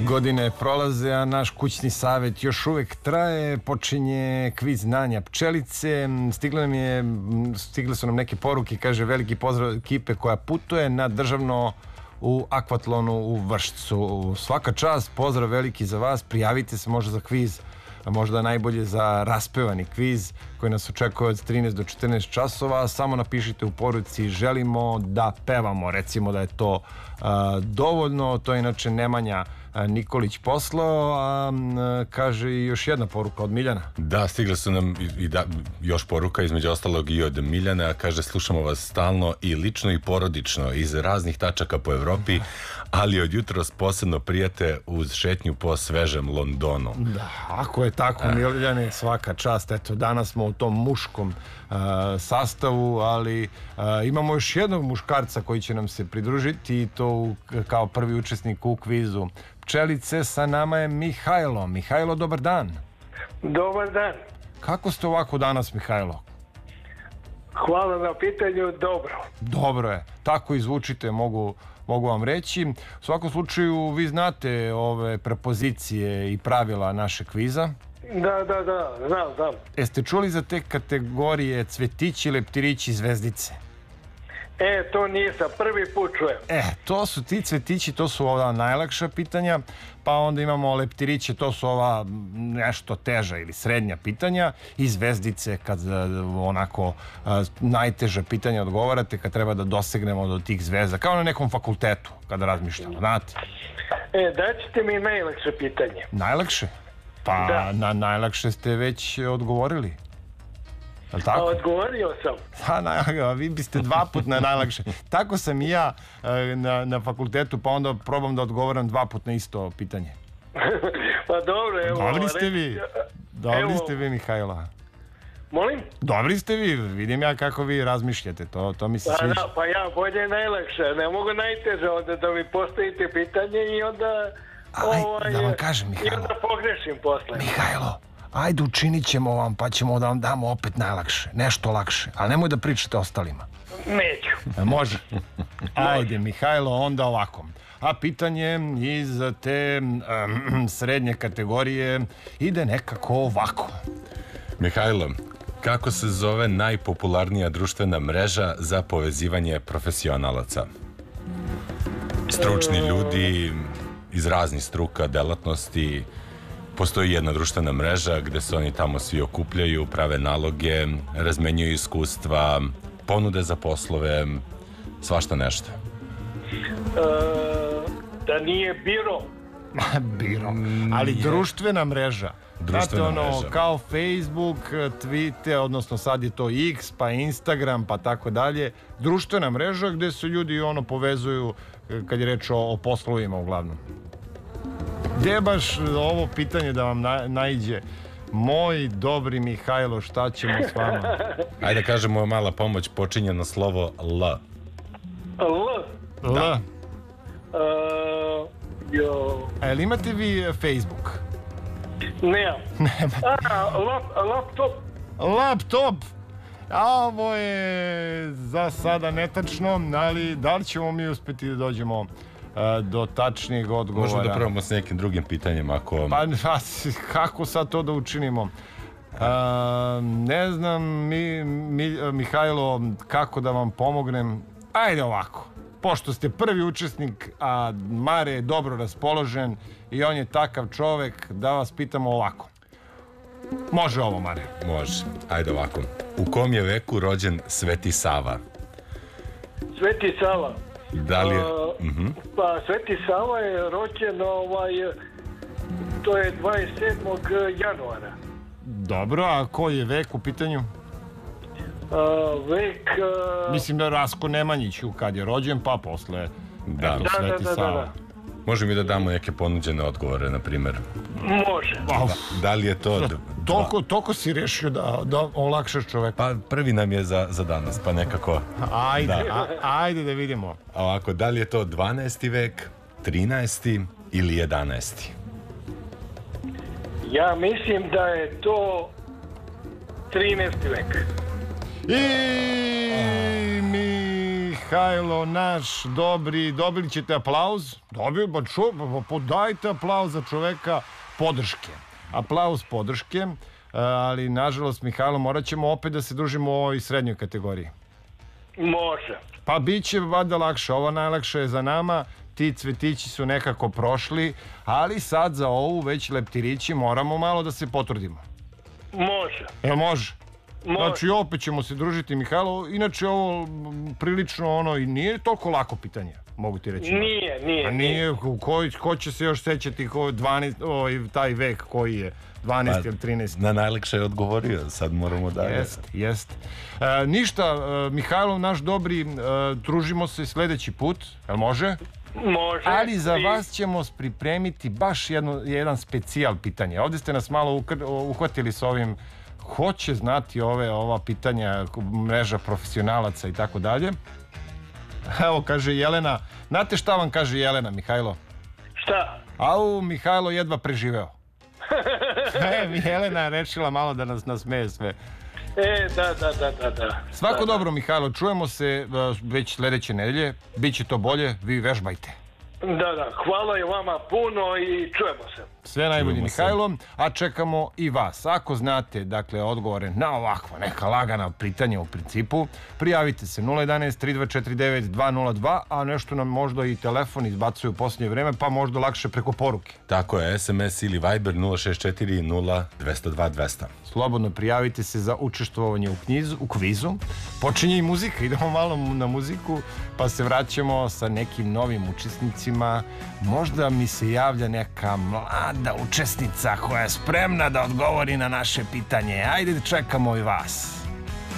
Godine prolaze, a naš kućni savjet još uvek traje. Počinje kviz znanja pčelice. Stigle su nam neke poruke. Kaže, veliki pozdrav ekipe koja putuje na državno u akvatlonu u Vršcu. Svaka čast, pozdrav veliki za vas. Prijavite se možda za kviz, a možda najbolje za raspevani kviz koji nas očekuje od 13 do 14 časova. Samo napišite u poruci želimo da pevamo, recimo da je to dovoljno. To je inače Nemanja Nikolić poslao, a kaže i još jedna poruka od Miljana. Da, stigle su nam još poruka, između ostalog i od Miljana. Kaže, slušamo vas stalno i lično i porodično iz raznih tačaka po Evropi, ali od jutros posebno prijate uz šetnju po svežem Londonu. Da, ako je tako, Miljane, svaka čast. Eto, danas smo u tom muškom sastavu, ali imamo još jednog muškarca koji će nam se pridružiti, i to kao prvi učesnik u kvizu pčelice. Sa nama je Mihajlo. Mihajlo, dobar dan. Dobar dan. Kako ste ovako danas, Mihajlo? Hvala na pitanju, dobro. Dobro je, tako i zvučite, mogu vam reći. U svakom slučaju, vi znate ove prepozicije i pravila naše kviza. Da, znam. Jeste čuli za te kategorije cvetići, leptirići, zvezdice? To nisam, prvi put čujem. To su ti cvetići, to su ova najlakša pitanja, pa onda imamo leptiriće, to su ova nešto teža ili srednja pitanja, i zvezdice kad onako najteža pitanja odgovarate, kad treba da dosegnemo do tih zvezda, kao na nekom fakultetu kada razmišljamo, znate. Daćete mi najlakše pitanje. Najlakše? Pa da. Na najlakše ste već odgovorili. Tako? Odgovorio sam. Vi biste dva put na najlakše. Tako sam i ja na fakultetu, pa onda probam da odgovaram dva put na isto pitanje. Pa dobro, evo. Dobri ste vi, Mihajlo. Molim? Dobri ste vi, vidim ja kako vi razmišljate, to mi se sviđa. Pa ja bolje najlakše, ne mogu najteže, onda da mi postavite pitanje i onda... Da vam kažem, Mihajlo. I onda pogrešim posle. Mihajlo, ajde učinit ćemo vam, pa ćemo da vam damo opet najlakše, nešto lakše, ali nemoj da pričate ostalima. Neću. Može? Ajde, Mihajlo, onda ovako. A pitanje iz te srednje kategorije ide nekako ovako. Mihajlo, kako se zove najpopularnija društvena mreža za povezivanje profesionalaca? Stručni ljudi iz raznih struka, delatnosti. Postoji jedna društvena mreža gde se oni tamo svi okupljaju, prave naloge, razmenjuju iskustva, ponude za poslove, svašta nešto. Da nije biro. Biro, ali društvena mreža. Društvena mreža. Kao Facebook, Twitter, odnosno sad je to X, pa Instagram, pa tako dalje. Društvena mreža gde se ljudi povezuju kad je reč o poslovima uglavnom. Gde baš ovo pitanje da vam naiđe? Moj dobri Mihajlo, šta ćemo s vama? Ajde kažemo, mala pomoć, počinje na slovo L. L? L. Jel imate vi Facebook? Nemam. Laptop. Laptop? Ovo je za sada netačno, ali da li ćemo mi uspeti da dođemo do tačnijeg odgovora? Možemo da probamo s nekim drugim pitanjem ako... Pa kako sad to da učinimo? Ne znam, Mihajlo, kako da vam pomognem. Ajde ovako, pošto ste prvi učesnik, a Mare je dobro raspoložen i on je takav čovek, da vas pitamo ovako. Može ovo, Mare? Može, ajde ovako. U kom je veku rođen Sveti Sava? Sveti Sava? Da li je... Pa Sveti Sava je rođen to je 27. januara. Dobro, a koji je vek u pitanju? Vek... Mislim da Rasko Nemanjić kad je rođen, pa posle Sveti Sava. Može mi da damo neke ponuđene odgovore, na primjer? Može. Da li je to... Toliko si rešio da olakšaš čoveka. Pa prvi nam je za danas, pa nekako... Ajde da vidimo. Ovako, da li je to 12. vek, 13. ili 11. Ja mislim da je to 13. vek. I Mihajlo, naš dobri, dobili ćete aplauz. Podajte aplauz za čoveka podrške. Aplauz podrške, ali nažalost, Mihajlo, morat ćemo opet da se družimo u ovoj srednjoj kategoriji. Može. Pa bit će vada lakše, ovo najlakše je za nama, ti cvetići su nekako prošli, ali sad za ovu već leptirići moramo malo da se potrudimo. Može. Jel može? Može. Znači opet ćemo se družiti, Mihajlo, inače ovo prilično i nije toliko lako pitanje, mogu ti reći. Nije. Ko će se još sećati 12, taj vek koji je 12 ili 13? Na najlakše je odgovorio, sad moramo dalje. Jest. Ništa, Mihajlo, naš dobri, družimo se sljedeći put, jel može? Može. Ali za vas ćemo pripremiti baš jedan specijal pitanje. Ovdje ste nas malo uhvatili s ovim, hoće znati ova pitanja, mreža profesionalaca i tako dalje. Evo, kaže Jelena, znate šta vam kaže Jelena, Mihajlo? Šta? Au, Mihajlo jedva preživeo. Jelena je rešila malo da nas nasmeje sve. Da. Svako dobro, Mihajlo, čujemo se već sljedeće nedelje, bit će to bolje, vi vežbajte. Da, hvala i vama puno i čujemo se. Sve najbolje, Mihajlo, a čekamo i vas. Ako znate, dakle, odgovore na ovakva neka lagana pitanja u principu, prijavite se 011-3249-202, a nešto nam možda i telefon izbacuje u posljednje vreme, pa možda lakše preko poruke. Tako je, SMS ili Viber 064 0202 200. Slobodno prijavite se za učestvovanje u kvizu. Počinje i muzika, idemo malo na muziku, pa se vraćamo sa nekim novim učesnicima. Možda mi se javlja neka mlada učesnica koja je spremna da odgovori na naše pitanje. Ajde, čekamo i vas.